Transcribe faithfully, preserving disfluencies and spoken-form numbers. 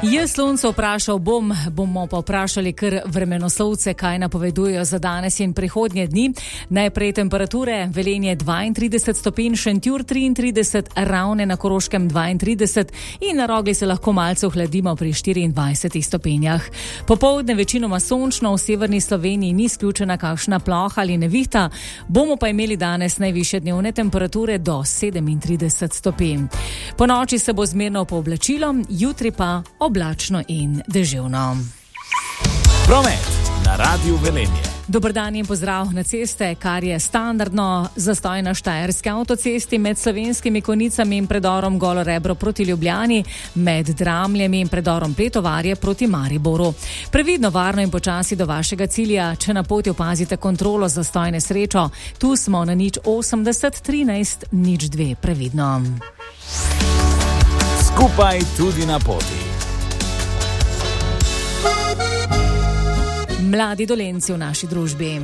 Jaz Slunce vprašal bom, bomo pa vprašali kar vremenoslovce, kaj napovedujejo za danes in prihodnje dni. Najprej temperature, Velenje dvaintrideset stopinj, Šentjur triintrideset, Ravne na Koroškem dvaintrideset in na Rogli se lahko malce ohladimo pri štiriindvajsetih stopinjah. Popoldne večinoma sončno, v severni Sloveniji ni izključena kakšna ploha ali nevihta, bomo pa imeli danes najvišje dnevne temperature do sedemintrideset stopinj. Po noči se bo zmerno pooblačilo, jutri pa oblačno in deževno. Promet na Radiu Velenje. Dober dan in pozdrav na ceste, kar je standardno. Zastoj na Štajerski avtocesti med Slovenskimi Konjicami in predorom Golo Rebro proti Ljubljani, med Dramljami in predorom Pletovarje proti Mariboru. Previdno, varno in počasi do vašega cilja, če na poti opazite kontrolo zastoj nesrečo. Tu smo na nič osemdeset trinajst nič dve, previdno. Skupaj tudi na poti. Mladi Dolenci v naši družbi.